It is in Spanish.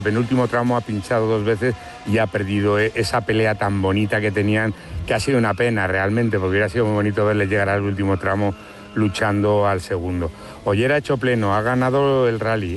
Penúltimo tramo ha pinchado 2 veces y ha perdido esa pelea tan bonita que tenían, que ha sido una pena realmente, porque hubiera sido muy bonito verles llegar al último tramo luchando al segundo. Ollera ha hecho pleno, ha ganado el rally.